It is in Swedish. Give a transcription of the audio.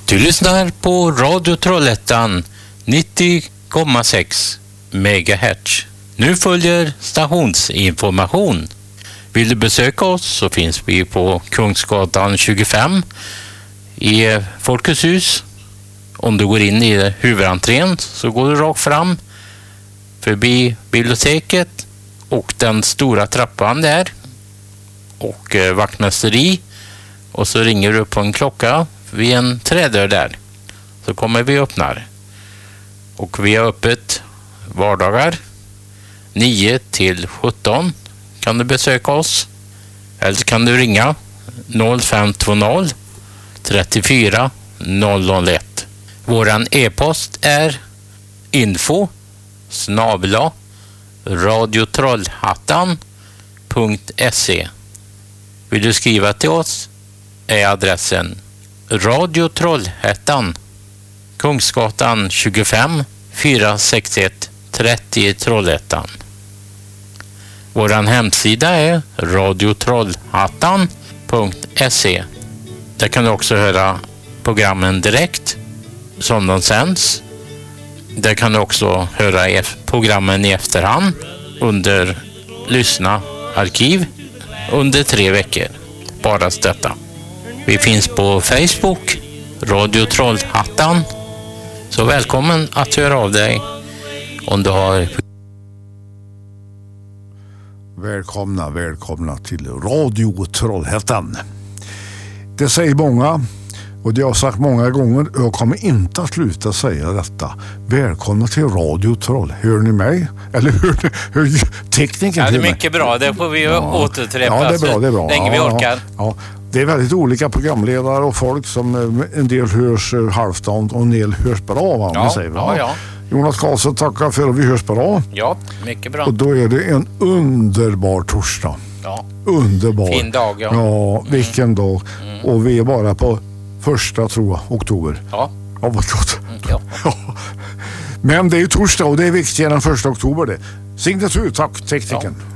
Du lyssnar på Radio Trollhättan 90,6 MHz. Nu följer stationsinformation. Vill du besöka oss så finns vi på Kungsgatan 25 i Folkets hus. Om du går in i huvudentrén så går du rakt fram förbi biblioteket och den stora trappan där och vaktmästeri, och så ringer du på en klocka vid en trädörr där, så kommer vi öppnar. Och vi har öppet vardagar 9 till 17 kan du besöka oss, eller kan du ringa 0520 34 001. Våran e-post är info@radiotrollhattan.se. Vill du skriva till oss är adressen Radio Trollhättan, Kungsgatan 25 461 30 Trollhättan. Våran hemsida är radiotrollhattan.se. Där kan du också höra programmen direkt som de sänds. Där kan du också höra programmen i efterhand under lyssna arkiv under 3 veckor. Bara detta. Vi finns på Facebook, Radio Trollhättan. Så välkommen att höra av dig om du har... Välkomna till Radio Trollhättan. Det säger många, och det har jag sagt många gånger, jag kommer inte att sluta säga detta. Välkomna till Radio Troll. Hör ni mig? Eller hör tekniken? Ja, det är mycket bra. Det får vi återträffa. Ja, det är bra. Länge vi orkar. Ja. Det är väldigt olika programledare och folk som en del hörs halvdant och en del hörs bra. Ja. Jonas Karlsson, tackar för att vi hörs bra. Ja, mycket bra. Och då är det en underbar torsdag. Ja. Underbar. Fin dag, ja. Ja, vilken dag. Och vi är bara på första, tror jag, oktober. Ja. Ja, vad gott. Ja. Men det är ju torsdag och det är viktigare än 1 oktober det. Signatur, tack tekniken. Ja.